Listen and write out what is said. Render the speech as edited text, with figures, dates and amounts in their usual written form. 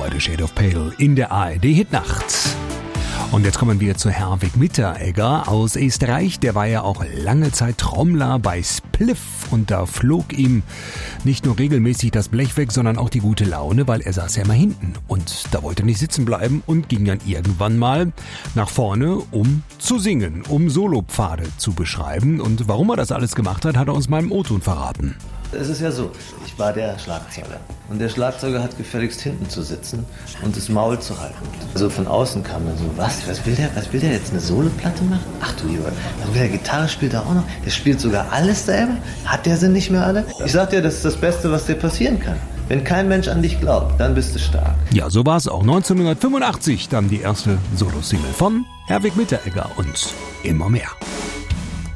The Shade of Pale in der ARD-Hitnacht. Und jetzt kommen wir zu Herwig Mitteregger aus Österreich. Der war ja auch lange Zeit Trommler bei Spliff und da flog ihm nicht nur regelmäßig das Blech weg, sondern auch die gute Laune, weil er saß ja immer hinten und da wollte er nicht sitzen bleiben und ging dann irgendwann mal nach vorne, um zu singen, um Solopfade zu beschreiben. Und warum er das alles gemacht hat, hat er uns mal im O-Ton verraten. Es ist ja so, ich war der Schlagzeuger und der Schlagzeuger hat gefälligst hinten zu sitzen und das Maul zu halten. Also von außen kam dann so, was will der jetzt, eine Soloplatte machen? Ach du lieber, was will der, Gitarre spielt er auch noch? Der spielt sogar alles selber? Hat der sie nicht mehr alle? Ich sag dir, das ist das Beste, was dir passieren kann. Wenn kein Mensch an dich glaubt, dann bist du stark. Ja, so war es auch 1985, dann die erste Solo-Single von Herwig Mitteregger und immer mehr.